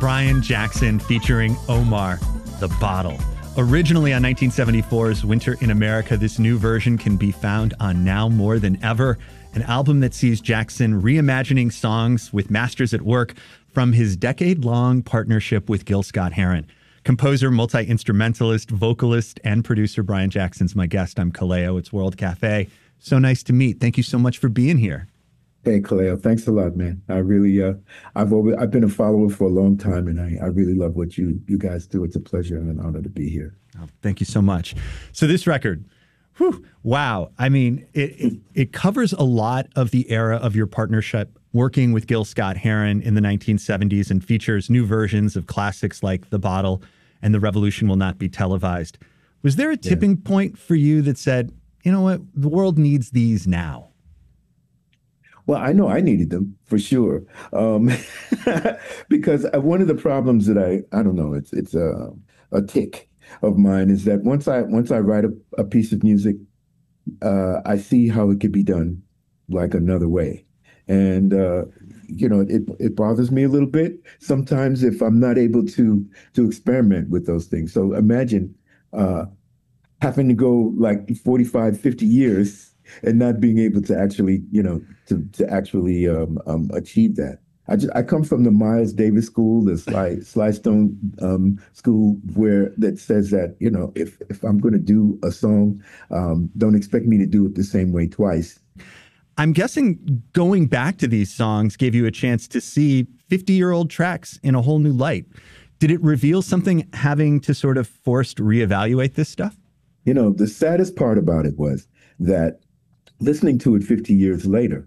Brian Jackson featuring Omar, The Bottle. Originally on 1974's Winter in America, this new version can be found on Now More Than Ever, an album that sees Jackson reimagining songs with masters at work from his decade-long partnership with Gil Scott-Heron. Composer, multi-instrumentalist, vocalist, and producer Brian Jackson's my guest. I'm Kaleo. It's World Cafe. So nice to meet. Thank you so much for being here. Hey, Kaleo, thanks a lot, man. I really, I've been a follower for a long time, and I really love what you guys do. It's a pleasure and an honor to be here. Oh, thank you so much. So this record, whew, wow. I mean, it covers a lot of the era of your partnership working with Gil Scott-Heron in the 1970s and features new versions of classics like The Bottle and The Revolution Will Not Be Televised. Was there a tipping point for you that said, you know what, the world needs these now? Well, I know I needed them for sure, because one of the problems that I don't know, it's a tick of mine is that once I write a piece of music, I see how it could be done like another way, and it bothers me a little bit sometimes if I'm not able to experiment with those things. So imagine having to go like 45, 50 years and not being able to actually, to actually achieve that. I come from the Miles Davis school, the Sly Stone school, where that says that, if I'm going to do a song, don't expect me to do it the same way twice. I'm guessing going back to these songs gave you a chance to see 50-year-old tracks in a whole new light. Did it reveal something having to sort of forced reevaluate this stuff? The saddest part about it was that listening to it 50 years later,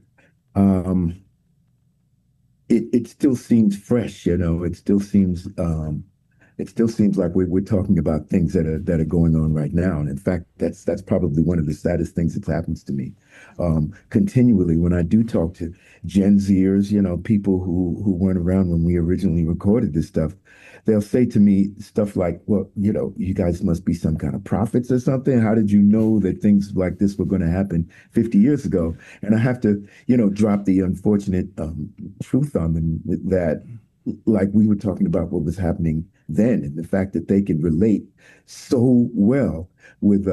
it still seems fresh. It still seems like we're talking about things that are going on right now. And in fact, that's probably one of the saddest things that happens to me continually when I do talk to Gen Zers, people who weren't around when we originally recorded this stuff. They'll say to me stuff like, well, you guys must be some kind of prophets or something. How did you know that things like this were going to happen 50 years ago? And I have to, drop the unfortunate truth on them that, like we were talking about what was happening then, and the fact that they can relate so well with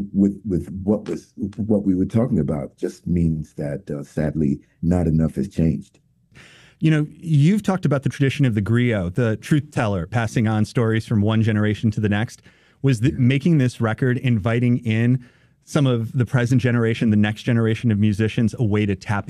what we were talking about just means that sadly not enough has changed. You've talked about the tradition of the griot, the truth teller, passing on stories from one generation to the next. Was making this record, inviting in some of the present generation, the next generation of musicians, a way to tap